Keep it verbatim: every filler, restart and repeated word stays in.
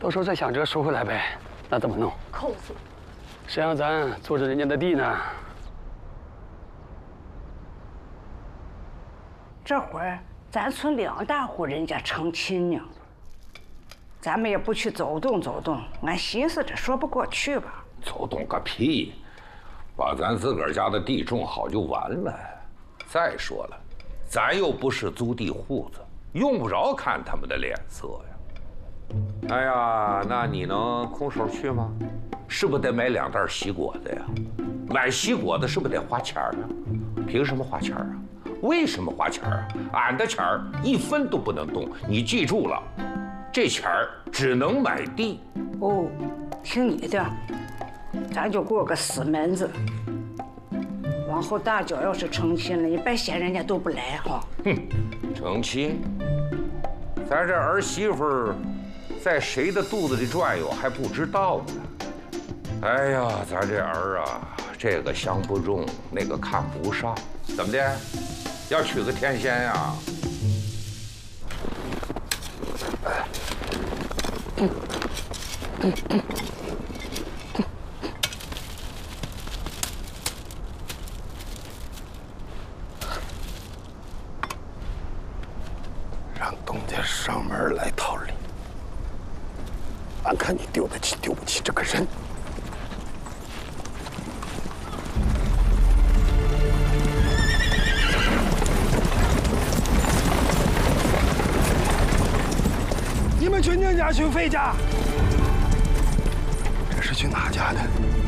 到时候再想辙收回来呗。那怎么弄？ 抠死！ 谁让咱坐着人家的地呢？ 这会儿咱村两大户人家成亲呢，咱们也不去走动走动，俺寻思着说不过去吧。 走动个屁！把咱自个儿家的地种好就完了。再说了，咱又不是租地户子，用不着看他们的脸色呀。哎呀，那你能空手去吗？是不是得买两袋西果子呀？买西果子是不是得花钱啊？凭什么花钱啊？为什么花钱啊？俺的钱儿一分都不能动，你记住了，这钱儿只能买地。 哦，听你的，咱就过个死门子。往后大脚要是成亲了，你别嫌人家都不来哈。 哼，成亲？咱这儿媳妇在谁的肚子里转悠还不知道呢。哎呀，咱这儿啊，这个相不中，那个看不上，怎么的？要娶个天仙呀？嗯嗯嗯让东家上门来讨礼，俺看你丢得起丢不起这个人。你们去宁家去费家？这是去哪家的？